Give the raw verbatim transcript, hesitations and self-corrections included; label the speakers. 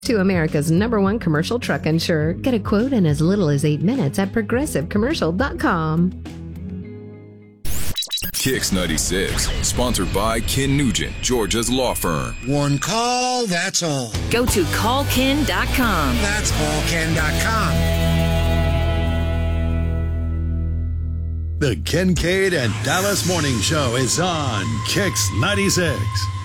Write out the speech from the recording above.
Speaker 1: To America's number one commercial truck insurer. Get a quote in as little as eight minutes at progressive commercial dot com.
Speaker 2: Kicks ninety-six, sponsored by Ken Nugent, Georgia's law firm.
Speaker 3: One call, that's all.
Speaker 4: Go to call ken dot com.
Speaker 3: That's call ken dot com.
Speaker 5: The Kincaid and Dallas Morning Show is on Kicks ninety-six.